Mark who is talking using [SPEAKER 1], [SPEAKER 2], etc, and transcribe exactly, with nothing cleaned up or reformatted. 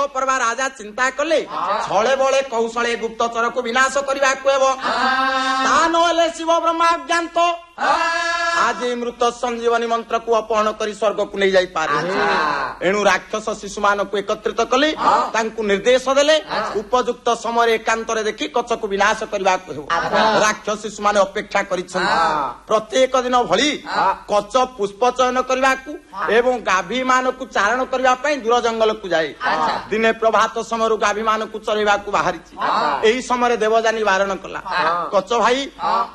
[SPEAKER 1] पर्वा राजा चिंता कले छले बले कौशले गुप्तचर को विनाश करने को हेब शिव ब्रह्मा ज्ञात आज मृत संजीवनी मंत्र को अपहरण कर स्वर्ग को नहीं जाई पारे एणु राक्षस शिशु मान को एकत्रित कले निर्देश देले उपयुक्त समय एकांत देखि कच को विनाश करने को राक्षस शिशु मान अपेक्षा कर प्रत्येक दिन भली कच पुष्प चयन करने एवं गाभी मान को चारण करने दूर जंगल को जाए दिने प्रभात समय गाभी मान को चरवा को बाहरी यही समय देवजानी बारण कला कच भाई